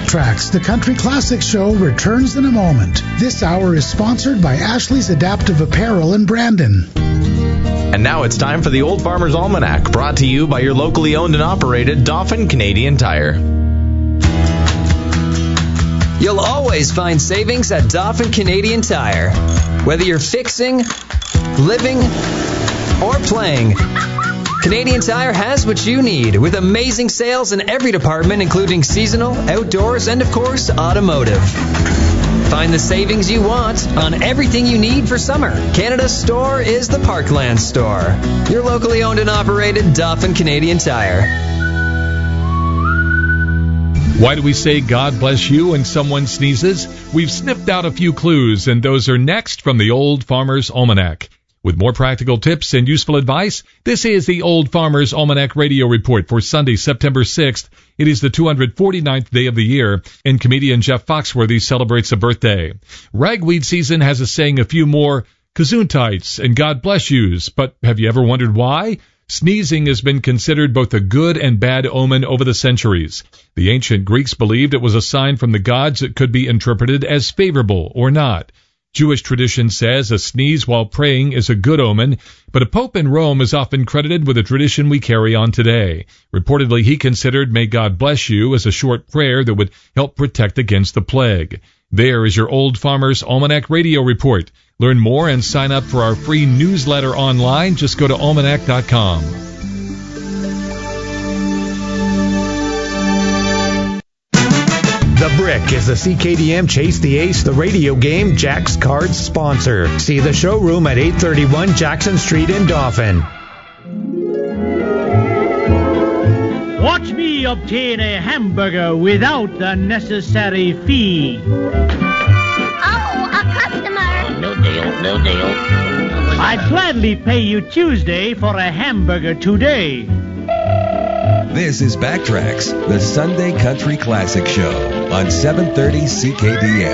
Backtracks, the Country Classic Show, returns in a moment. This hour is sponsored by Ashley's Adaptive Apparel in Brandon. And now it's time for the Old Farmer's Almanac, brought to you by your locally owned and operated Dauphin Canadian Tire. You'll always find savings at Dauphin Canadian Tire. Whether you're fixing, living, or playing, Canadian Tire has what you need, with amazing sales in every department, including seasonal, outdoors, and, of course, automotive. Find the savings you want on everything you need for summer. Canada's store is the Parkland store. Your locally owned and operated Dauphin Canadian Tire. Why do we say God bless you when someone sneezes? We've sniffed out a few clues, and those are next from the Old Farmer's Almanac. With more practical tips and useful advice, this is the Old Farmer's Almanac Radio Report for Sunday, September 6th. It is the 249th day of the year, and comedian Jeff Foxworthy celebrates a birthday. Ragweed season has us saying a few more gesundheits and God bless yous, but have you ever wondered why? Sneezing has been considered both a good and bad omen over the centuries. The ancient Greeks believed it was a sign from the gods that could be interpreted as favorable or not. Jewish tradition says a sneeze while praying is a good omen, but a pope in Rome is often credited with a tradition we carry on today. Reportedly, he considered "May God bless you" as a short prayer that would help protect against the plague. There is your Old Farmer's Almanac Radio Report. Learn more and sign up for our free newsletter online. Just go to almanac.com. The Brick is the CKDM Chase the Ace, the radio game, Jack's Cards sponsor. See the showroom at 831 Jackson Street in Dauphin. Watch me obtain a hamburger without the necessary fee. Oh, a customer. No deal. I'd gladly pay you Tuesday for a hamburger today. This is Backtracks, the Sunday Country Classic Show on 730 CKDM.